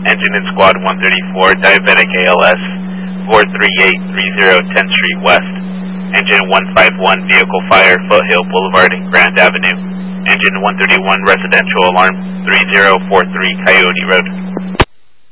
Engine in Squad 134, Diabetic ALS, 43830 10th Street West. Engine 151, Vehicle Fire, Foothill Boulevard and Grand Avenue. Engine 131, Residential Alarm, 3043 Coyote Road.